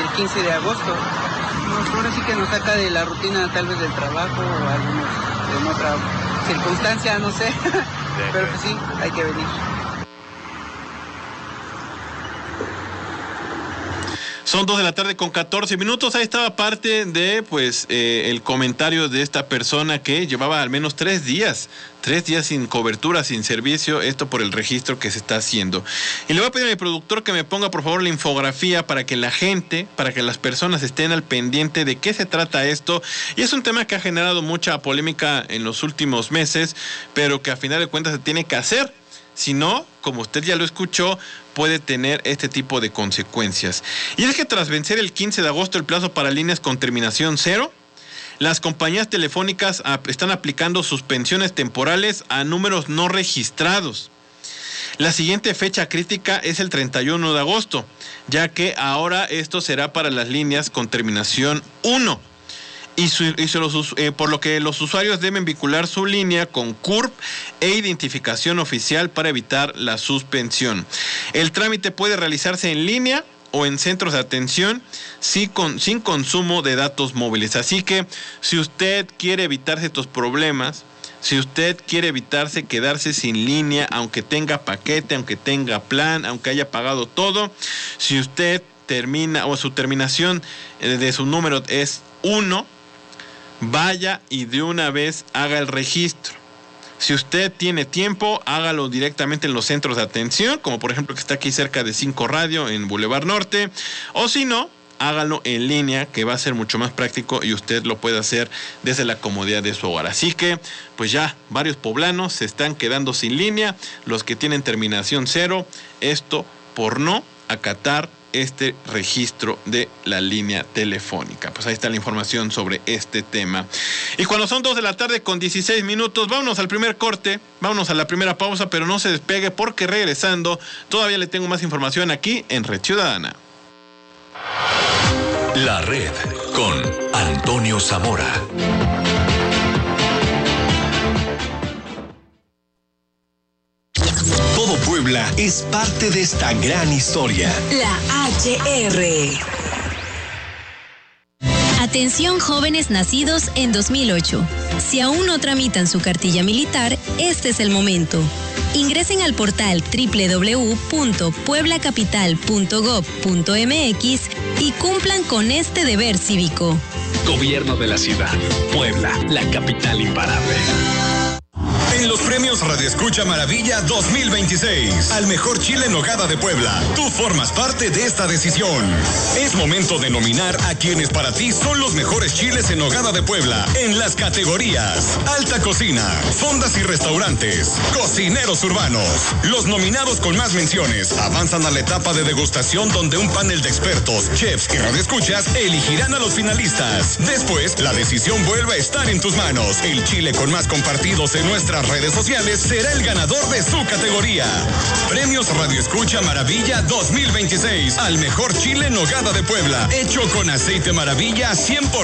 el 15 de agosto. Ahora sí que nos saca de la rutina tal vez del trabajo o algunos en otra circunstancia, no sé, pero pues sí, hay que venir. Son 2:14 p.m. Ahí estaba parte de, el comentario de esta persona que llevaba al menos 3 días sin cobertura, sin servicio, esto por el registro que se está haciendo. Y le voy a pedir a mi productor que me ponga, por favor, la infografía para que la gente, para que las personas estén al pendiente de qué se trata esto. Y es un tema que ha generado mucha polémica en los últimos meses, pero que a final de cuentas se tiene que hacer. Si no, como usted ya lo escuchó, puede tener este tipo de consecuencias. Y es que tras vencer el 15 de agosto el plazo para líneas con terminación 0, las compañías telefónicas están aplicando suspensiones temporales a números no registrados. La siguiente fecha crítica es el 31 de agosto, ya que ahora esto será para las líneas con terminación 1. Por lo que los usuarios deben vincular su línea con CURP e identificación oficial para evitar la suspensión. El trámite puede realizarse en línea o en centros de atención sin consumo de datos móviles. Así que si usted quiere evitarse estos problemas, si usted quiere evitarse quedarse sin línea, aunque tenga paquete, aunque tenga plan, aunque haya pagado todo, si usted termina o su terminación de su número es 1, vaya y de una vez haga el registro. Si usted tiene tiempo, hágalo directamente en los centros de atención, como por ejemplo que está aquí cerca de 5 Radio en Boulevard Norte, o si no, hágalo en línea, que va a ser mucho más práctico y usted lo puede hacer desde la comodidad de su hogar. Así que, pues ya, varios poblanos se están quedando sin línea, los que tienen terminación 0, esto por no acatar este registro de la línea telefónica. Pues ahí está la información sobre este tema. Y cuando son 2:16 p.m, vámonos al primer corte, vámonos a la primera pausa, pero no se despegue porque regresando todavía le tengo más información aquí en Red Ciudadana. La Red con Antonio Zamora. Todo Puebla es parte de esta gran historia. La HR. Atención jóvenes nacidos en 2008. Si aún no tramitan su cartilla militar, este es el momento. Ingresen al portal www.pueblacapital.gov.mx y cumplan con este deber cívico. Gobierno de la Ciudad. Puebla, la capital imparable. En los premios Radio Escucha Maravilla 2026, al mejor chile en nogada de Puebla, tú formas parte de esta decisión. Es momento de nominar a quienes para ti son los mejores chiles en nogada de Puebla en las categorías Alta Cocina, Fondas y Restaurantes, Cocineros Urbanos. Los nominados con más menciones avanzan a la etapa de degustación, donde un panel de expertos, chefs y radioescuchas elegirán a los finalistas. Después, la decisión vuelve a estar en tus manos. El chile con más compartidos en nuestras redes sociales será el ganador de su categoría. Premios Radio Escucha Maravilla 2026 al mejor chile en nogada de Puebla, hecho con aceite Maravilla 100%